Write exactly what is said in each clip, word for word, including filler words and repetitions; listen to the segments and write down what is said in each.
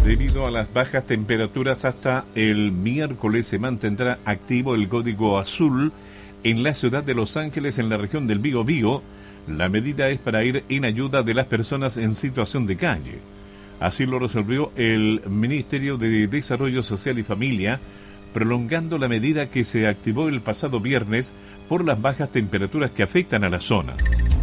Debido a las bajas temperaturas, hasta el miércoles se mantendrá activo el código azul en la ciudad de Los Ángeles, en la región del Biobío. La medida es para ir en ayuda de las personas en situación de calle. Así lo resolvió el Ministerio de Desarrollo Social y Familia, prolongando la medida que se activó el pasado viernes por las bajas temperaturas que afectan a la zona.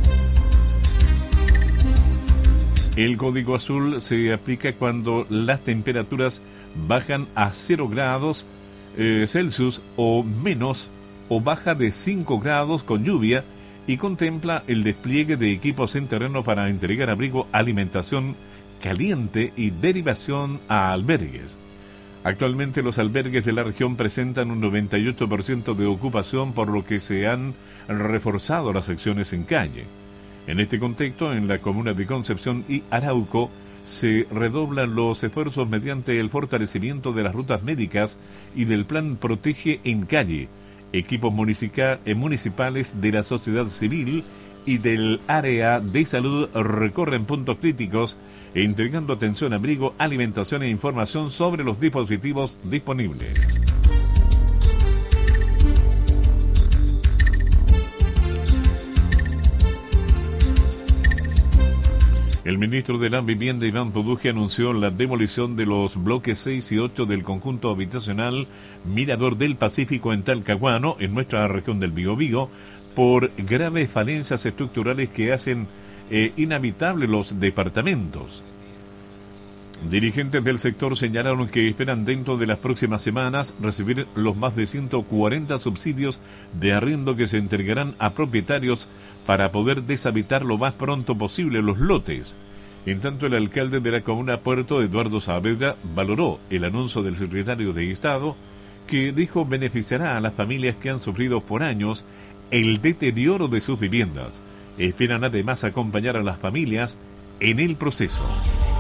El código azul se aplica cuando las temperaturas bajan a cero grados eh, Celsius o menos, o baja de cinco grados con lluvia, y contempla el despliegue de equipos en terreno para entregar abrigo, alimentación caliente y derivación a albergues. Actualmente los albergues de la región presentan un noventa y ocho por ciento de ocupación, por lo que se han reforzado las secciones en calle. En este contexto, en la comuna de Concepción y Arauco, se redoblan los esfuerzos mediante el fortalecimiento de las rutas médicas y del plan Protege en Calle, equipos municipal, eh, municipales de la sociedad civil y del área de salud recorren puntos críticos, entregando atención, abrigo, alimentación e información sobre los dispositivos disponibles. El ministro de la Vivienda, Iván Produje, anunció la demolición de los bloques seis y ocho del conjunto habitacional Mirador del Pacífico en Talcahuano, en nuestra región del Biobío, por graves falencias estructurales que hacen eh, inhabitables los departamentos. Dirigentes del sector señalaron que esperan dentro de las próximas semanas recibir los más de ciento cuarenta subsidios de arriendo que se entregarán a propietarios para poder deshabitar lo más pronto posible los lotes. En tanto, el alcalde de la comuna Puerto, Eduardo Saavedra, valoró el anuncio del secretario de Estado, que dijo beneficiará a las familias que han sufrido por años el deterioro de sus viviendas. Esperan además acompañar a las familias en el proceso.